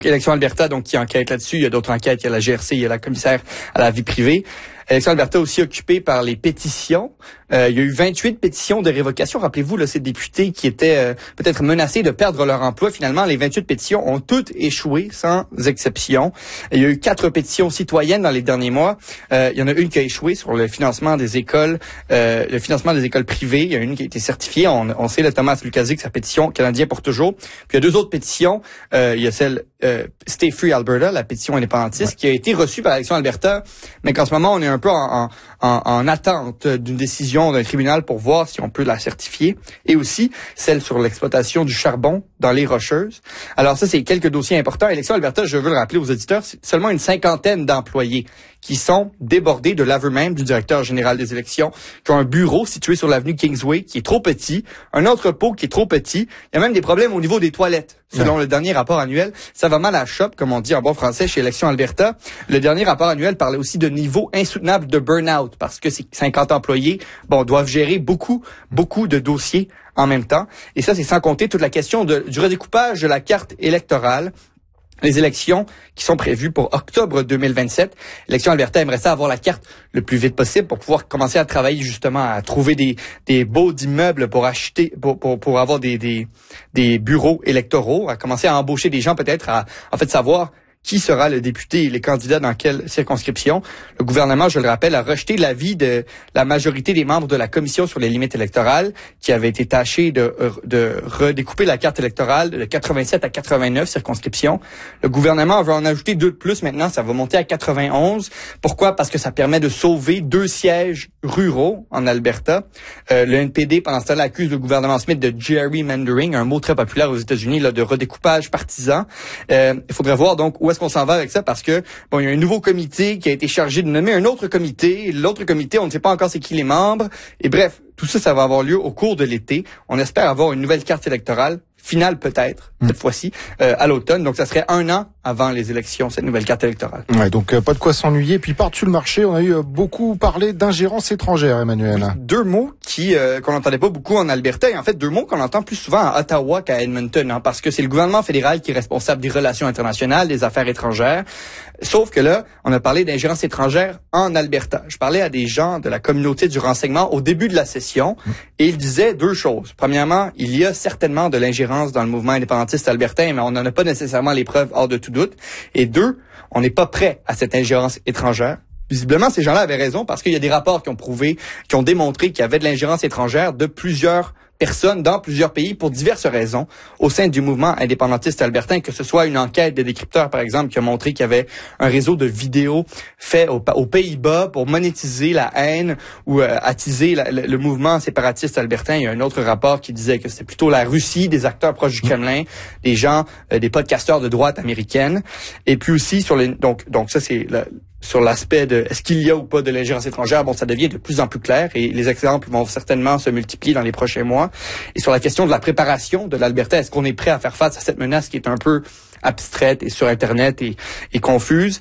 Élections Alberta, donc, qui enquête là-dessus. Il y a d'autres enquêtes. Il y a la GRC, il y a la commissaire à la vie privée. Élections Alberta aussi occupée par les pétitions. Il y a eu 28 pétitions de révocation. Rappelez-vous, là, ces députés qui étaient peut-être menacés de perdre leur emploi. Finalement, les 28 pétitions ont toutes échoué, sans exception. Il y a eu 4 pétitions citoyennes dans les derniers mois. Il y en a une qui a échoué sur le financement des écoles, privées. Il y a une qui a été certifiée. On sait, le Thomas Lucasic, sa pétition Canadien pour toujours. Puis il y a 2 autres pétitions. Il y a celle Stay Free Alberta, la pétition indépendantiste, qui a été reçue par Élections Alberta, mais qu'en ce moment, on est un peu en attente d'une décision d'un tribunal pour voir si on peut la certifier, et aussi celle sur l'exploitation du charbon dans les Rocheuses. Alors ça, c'est quelques dossiers importants. Élections Alberta, je veux le rappeler aux auditeurs, c'est seulement une 50aine d'employés qui sont débordés de l'aveu même du directeur général des élections, qui ont un bureau situé sur l'avenue Kingsway qui est trop petit, un entrepôt qui est trop petit. Il y a même des problèmes au niveau des toilettes. Selon le dernier rapport annuel, ça va mal à la shop, comme on dit en bon français chez Élections Alberta. Le dernier rapport annuel parlait aussi de niveau insoutenable de burn-out, parce que ces 50 employés, doivent gérer beaucoup de dossiers en même temps. Et ça, c'est sans compter toute la question du redécoupage de la carte électorale. Les élections qui sont prévues pour octobre 2027. Élections Alberta aimerait ça avoir la carte le plus vite possible pour pouvoir commencer à travailler justement à trouver des baux d'immeubles pour acheter, pour avoir des bureaux électoraux, à commencer à embaucher des gens peut-être, à en fait savoir qui sera le député et les candidats dans quelle circonscription. Le gouvernement, je le rappelle, a rejeté l'avis de la majorité des membres de la commission sur les limites électorales qui avait été tâchée de redécouper la carte électorale de 87 à 89 circonscriptions. Le gouvernement veut en ajouter 2 de plus maintenant, ça va monter à 91. Pourquoi? Parce que ça permet de sauver 2 sièges ruraux en Alberta. Le NPD, pendant ce temps-là, accuse le gouvernement Smith de gerrymandering, un mot très populaire aux États-Unis, là, de redécoupage partisan. Il faudrait voir donc où est-ce qu'on s'en va avec ça, parce que il y a un nouveau comité qui a été chargé de nommer un autre comité. L'autre comité, on ne sait pas encore c'est qui les membres. Et bref, tout ça, ça va avoir lieu au cours de l'été. On espère avoir une nouvelle carte électorale finale peut-être, cette fois-ci, à l'automne. Donc, ça serait 1 an avant les élections, cette nouvelle carte électorale. Ouais, donc pas de quoi s'ennuyer. Puis par-dessus le marché, on a eu beaucoup parlé d'ingérence étrangère, Emmanuel. Oui, 2 mots qu'on n'entendait pas beaucoup en Alberta, et en fait 2 mots qu'on entend plus souvent à Ottawa qu'à Edmonton, parce que c'est le gouvernement fédéral qui est responsable des relations internationales, des affaires étrangères. Sauf que là, on a parlé d'ingérence étrangère en Alberta. Je parlais à des gens de la communauté du renseignement au début de la session, et ils disaient 2 choses. Premièrement, il y a certainement de l'ingérence dans le mouvement indépendantiste albertain, mais on n'en a pas nécessairement les preuves hors de tout doute. Et 2, on n'est pas prêt à cette ingérence étrangère. Visiblement, ces gens-là avaient raison, parce qu'il y a des rapports qui ont démontré qu'il y avait de l'ingérence étrangère de plusieurs personnes dans plusieurs pays pour diverses raisons au sein du mouvement indépendantiste albertain, que ce soit une enquête des décrypteurs, par exemple, qui a montré qu'il y avait un réseau de vidéos fait aux Pays-Bas pour monétiser la haine ou attiser le mouvement séparatiste albertain. Il y a un autre rapport qui disait que c'était plutôt la Russie, des acteurs proches du Kremlin, des gens, des podcasteurs de droite américaine. Et puis aussi donc ça c'est sur l'aspect de est-ce qu'il y a ou pas de l'ingérence étrangère, ça devient de plus en plus clair et les exemples vont certainement se multiplier dans les prochains mois. Et sur la question de la préparation de l'Alberta, est-ce qu'on est prêt à faire face à cette menace qui est un peu abstraite et sur Internet et confuse?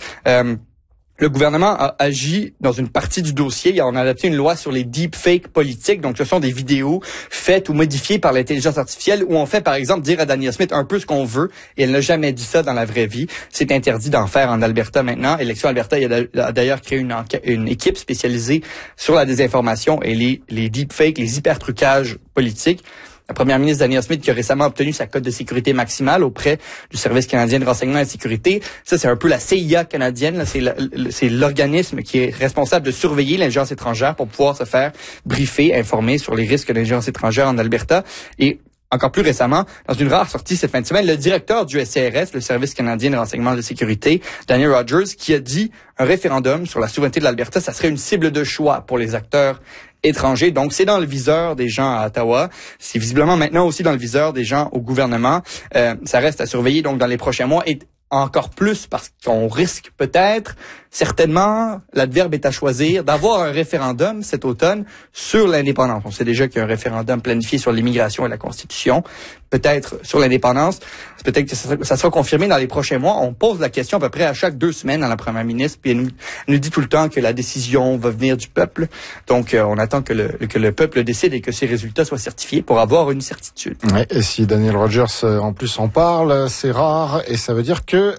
Le gouvernement a agi dans une partie du dossier. On a adopté une loi sur les deepfakes politiques. Donc, ce sont des vidéos faites ou modifiées par l'intelligence artificielle où on fait, par exemple, dire à Danielle Smith un peu ce qu'on veut et elle n'a jamais dit ça dans la vraie vie. C'est interdit d'en faire en Alberta maintenant. Élections Alberta a d'ailleurs créé une équipe spécialisée sur la désinformation et les deepfakes, les hypertrucages politiques. La première ministre Danielle Smith qui a récemment obtenu sa cote de sécurité maximale auprès du Service canadien de renseignement et de sécurité. Ça, c'est un peu la CIA canadienne. Là, c'est l'organisme qui est responsable de surveiller l'ingérence étrangère pour pouvoir se faire briefer, informer sur les risques d'ingérence étrangère en Alberta. Et encore plus récemment, dans une rare sortie cette fin de semaine, le directeur du SCRS, le Service canadien de renseignement et de sécurité, Daniel Rogers, qui a dit un référendum sur la souveraineté de l'Alberta, ça serait une cible de choix pour les acteurs étrangers. Donc, c'est dans le viseur des gens à Ottawa. C'est visiblement maintenant aussi dans le viseur des gens au gouvernement. Ça reste à surveiller donc dans les prochains mois et encore plus parce qu'on risque peut-être, certainement, l'adverbe est à choisir, d'avoir un référendum cet automne sur l'indépendance. On sait déjà qu'il y a un référendum planifié sur l'immigration et la Constitution, peut-être sur l'indépendance. Peut-être que ça sera confirmé dans les prochains mois. On pose la question à peu près à chaque 2 semaines à la première ministre, puis elle nous dit tout le temps que la décision va venir du peuple. Donc, on attend que le peuple décide et que ces résultats soient certifiés pour avoir une certitude. Ouais, et si Daniel Rogers en plus en parle, c'est rare et ça veut dire que